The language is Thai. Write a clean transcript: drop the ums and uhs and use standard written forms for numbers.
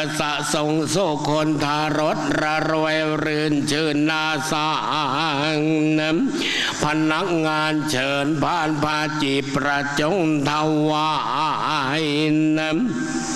สะสงโสคนทารสระรวยรื่นชื่นนาสางพนักงานเชิญผ่านพาจีประจงถวาย